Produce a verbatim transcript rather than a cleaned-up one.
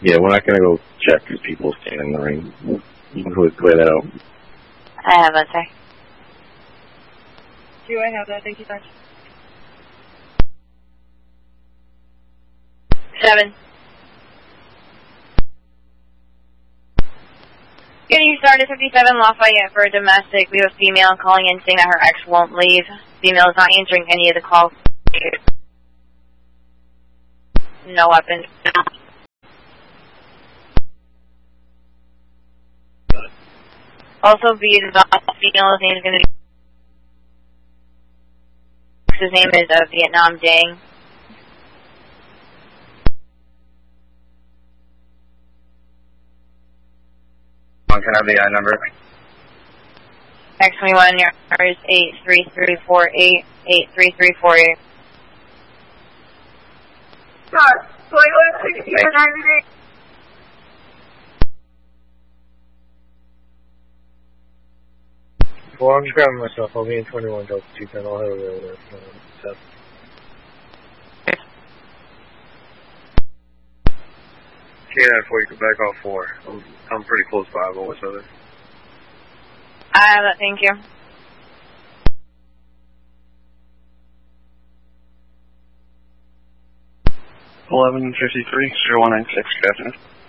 Yeah, we're not going to go check these people standing in the ring. You can clear that out. I have that, sir. Do I have that? Thank you, Sergeant. Seven. Getting started, fifty-seven Lafayette for a domestic. We have a female calling in saying that her ex won't leave. Female is not answering any of the calls. No weapons. Also, be advised, female's name is going to be. His name is uh, Vietnam Dang. Can I have the uh, number? X twenty-one, your number is eight three three four eight, eight three three four eight. Sorry, twenty-one sixty for ninety-eight. Well, I'm just grabbing myself. I'll be in twenty-one Delta two ten. I'll head over there. Uh, K nine four, you can back off four. I'm, I'm pretty close by, but what's other? I have that, thank you. eleven fifty-three, zero one nine six, good afternoon.